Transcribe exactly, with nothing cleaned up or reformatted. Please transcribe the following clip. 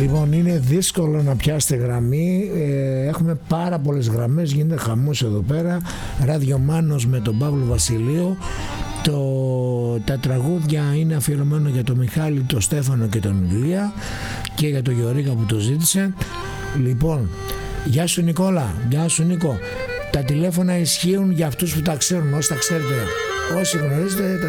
Λοιπόν, είναι δύσκολο να πιάσετε γραμμή. Ε, έχουμε πάρα πολλές γραμμές, γίνεται χαμός εδώ πέρα. Ραδιομάνος με τον Παύλο Βασιλείο. Το, τα τραγούδια είναι αφιερωμένο για τον Μιχάλη, τον Στέφανο και τον Ηλία και για τον Γεωργίκα που το ζήτησε. Λοιπόν, γεια σου Νικόλα, γεια σου Νίκο. Τα τηλέφωνα ισχύουν για αυτούς που τα ξέρουν, όσοι τα ξέρετε, όσοι γνωρίζετε.